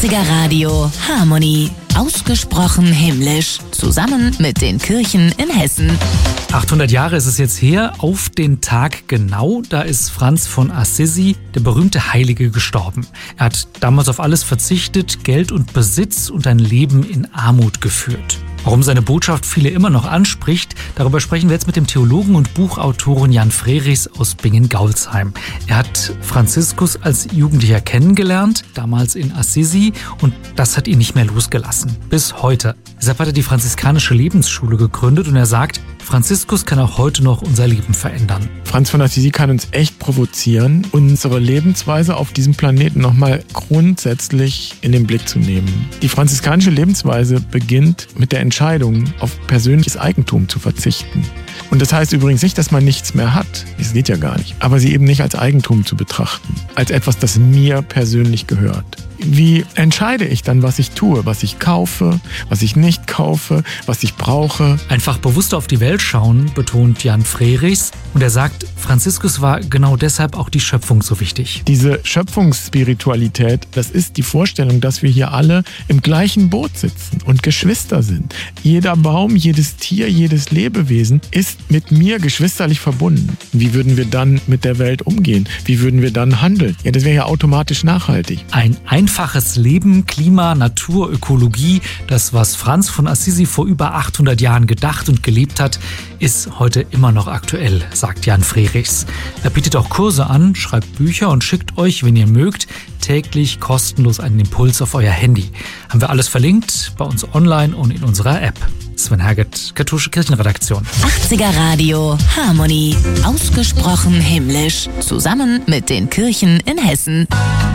80er Radio Harmonie. Ausgesprochen himmlisch. Zusammen mit den Kirchen in Hessen. 800 Jahre ist es jetzt her, auf den Tag genau, da ist Franz von Assisi, der berühmte Heilige, gestorben. Er hat damals auf alles verzichtet, Geld und Besitz und ein Leben in Armut geführt. Warum seine Botschaft viele immer noch anspricht, darüber sprechen wir jetzt mit dem Theologen und Buchautoren Jan Frerichs aus Bingen-Gaulsheim. Er hat Franziskus als Jugendlicher kennengelernt, damals in Assisi, und das hat ihn nicht mehr losgelassen, bis heute. Deshalb hat er die franziskanische Lebensschule gegründet und er sagt, Franziskus kann auch heute noch unser Leben verändern. Franz von Assisi kann uns echt provozieren, unsere Lebensweise auf diesem Planeten nochmal grundsätzlich in den Blick zu nehmen. Die franziskanische Lebensweise beginnt mit der Entscheidung, auf persönliches Eigentum zu verzichten. Und das heißt übrigens nicht, dass man nichts mehr hat. Das geht ja gar nicht. Aber sie eben nicht als Eigentum zu betrachten. Als etwas, das mir persönlich gehört. Wie entscheide ich dann, was ich tue, was ich kaufe, was ich nicht kaufe, was ich brauche? Einfach bewusst auf die Welt schauen, betont Jan Frerichs. Und er sagt, Franziskus war genau deshalb auch die Schöpfung so wichtig. Diese Schöpfungsspiritualität, das ist die Vorstellung, dass wir hier alle im gleichen Boot sitzen und Geschwister sind. Jeder Baum, jedes Tier, jedes Lebewesen ist mit mir geschwisterlich verbunden. Wie würden wir dann mit der Welt umgehen? Wie würden wir dann handeln? Ja, das wäre ja automatisch nachhaltig. Ein einfaches Leben, Klima, Natur, Ökologie, das, was Franz von Assisi vor über 800 Jahren gedacht und gelebt hat, ist heute immer noch aktuell, sagt Jan Frerichs. Er bietet auch Kurse an, schreibt Bücher und schickt euch, wenn ihr mögt, täglich kostenlos einen Impuls auf euer Handy. Haben wir alles verlinkt bei uns online und in unserer App. Sven Herget, Katholische Kirchenredaktion. 80er Radio Harmonie. Ausgesprochen himmlisch. Zusammen mit den Kirchen in Hessen.